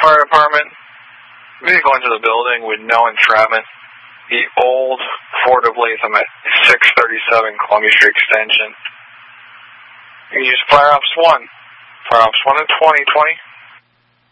Fire Department. Vehicle into the building with no entrapment. The old Fort of Latham at 637 Columbia Street Extension. You can use Fire Ops 1. Fire Ops 1 and 2020.